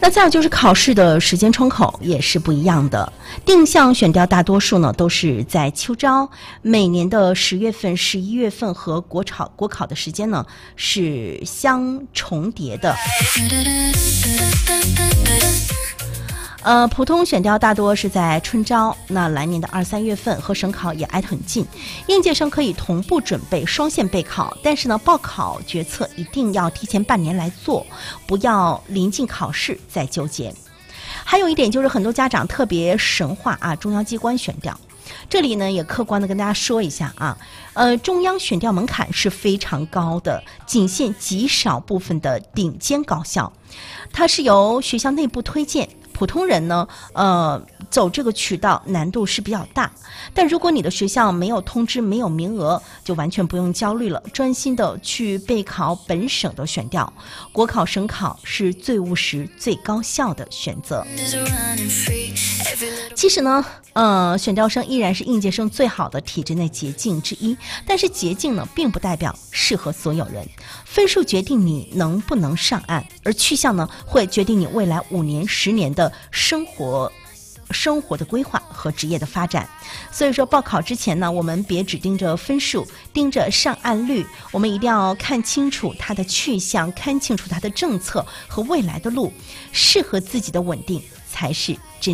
那再有就是考试的时间窗口也是不一样的，定向选调大多数呢都是在秋招，每年的10月份、11月份和国考的时间呢是相重叠的。普通选调大多是在春招，那来年的2、3月份和省考也挨得很近，应届生可以同步准备双线备考，但是呢，报考决策一定要提前半年来做，不要临近考试再纠结。还有一点就是很多家长特别神话中央机关选调。这里呢也客观的跟大家说一下中央选调门槛是非常高的，仅限极少部分的顶尖高校，它是由学校内部推荐，普通人呢走这个渠道难度是比较大。但如果你的学校没有通知没有名额，就完全不用焦虑了，专心的去备考本省的选调，国考省考是最务实最高效的选择。其实呢选调生依然是应届生最好的体制内捷径之一，但是捷径呢并不代表适合所有人，分数决定你能不能上岸，而去向呢会决定你未来5年10年的生活的规划和职业的发展。所以说报考之前呢，我们别只盯着分数，盯着上岸率，我们一定要看清楚它的去向，看清楚它的政策和未来的路，适合自己的稳定才是真